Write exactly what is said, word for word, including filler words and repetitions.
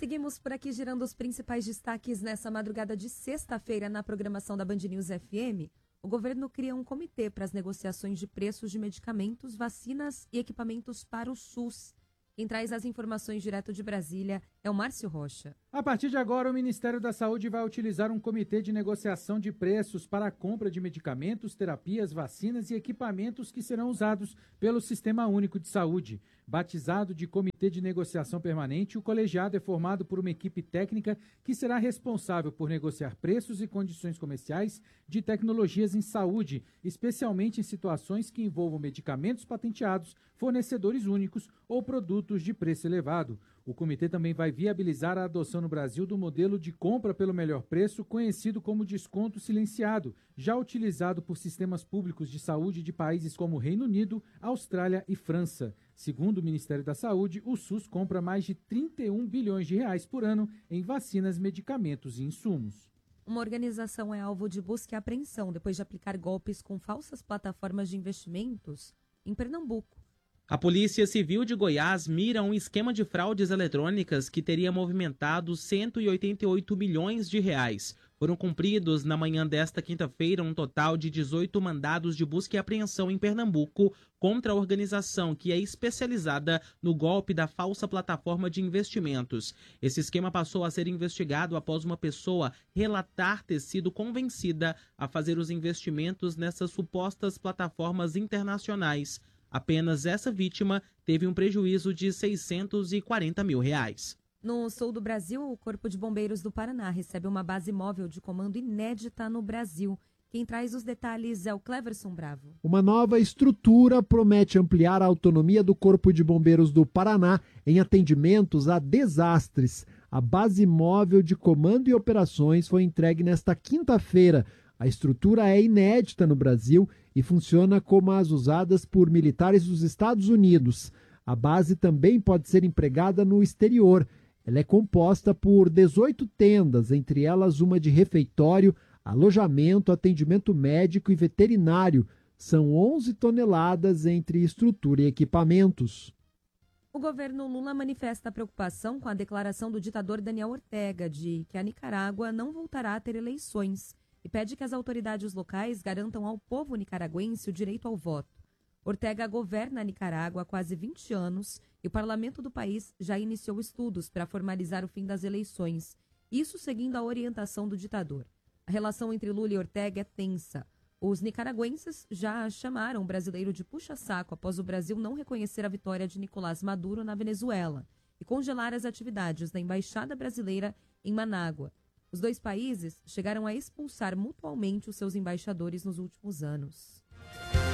Seguimos por aqui girando os principais destaques nessa madrugada de sexta-feira na programação da Band News F M. O governo cria um comitê para as negociações de preços de medicamentos, vacinas e equipamentos para o SUS. Quem traz as informações direto de Brasília é o Márcio Rocha. A partir de agora, o Ministério da Saúde vai utilizar um comitê de negociação de preços para a compra de medicamentos, terapias, vacinas e equipamentos que serão usados pelo Sistema Único de Saúde. Batizado de Comitê de Negociação Permanente, o colegiado é formado por uma equipe técnica que será responsável por negociar preços e condições comerciais de tecnologias em saúde, especialmente em situações que envolvam medicamentos patenteados, fornecedores únicos ou produtos de preço elevado. O comitê também vai viabilizar a adoção no Brasil do modelo de compra pelo melhor preço, conhecido como desconto silenciado, já utilizado por sistemas públicos de saúde de países como Reino Unido, Austrália e França. Segundo o Ministério da Saúde, o SUS compra mais de trinta e um bilhões de reais por ano em vacinas, medicamentos e insumos. Uma organização é alvo de busca e apreensão depois de aplicar golpes com falsas plataformas de investimentos em Pernambuco. A Polícia Civil de Goiás mira um esquema de fraudes eletrônicas que teria movimentado cento e oitenta e oito milhões de reais. Foram cumpridos na manhã desta quinta-feira um total de dezoito mandados de busca e apreensão em Pernambuco contra a organização que é especializada no golpe da falsa plataforma de investimentos. Esse esquema passou a ser investigado após uma pessoa relatar ter sido convencida a fazer os investimentos nessas supostas plataformas internacionais. Apenas essa vítima teve um prejuízo de seiscentos e quarenta mil reais. No sul do Brasil, o Corpo de Bombeiros do Paraná recebe uma base móvel de comando inédita no Brasil. Quem traz os detalhes é o Cleverson Bravo. Uma nova estrutura promete ampliar a autonomia do Corpo de Bombeiros do Paraná em atendimentos a desastres. A base móvel de comando e operações foi entregue nesta quinta-feira. A estrutura é inédita no Brasil e funciona como as usadas por militares dos Estados Unidos. A base também pode ser empregada no exterior. Ela é composta por dezoito tendas, entre elas uma de refeitório, alojamento, atendimento médico e veterinário. São onze toneladas entre estrutura e equipamentos. O governo Lula manifesta preocupação com a declaração do ditador Daniel Ortega de que a Nicarágua não voltará a ter eleições e pede que as autoridades locais garantam ao povo nicaragüense o direito ao voto. Ortega governa a Nicarágua há quase vinte anos e o parlamento do país já iniciou estudos para formalizar o fim das eleições, isso seguindo a orientação do ditador. A relação entre Lula e Ortega é tensa. Os nicaragüenses já chamaram o brasileiro de puxa-saco após o Brasil não reconhecer a vitória de Nicolás Maduro na Venezuela e congelar as atividades da Embaixada Brasileira em Manágua. Os dois países chegaram a expulsar mutualmente os seus embaixadores nos últimos anos.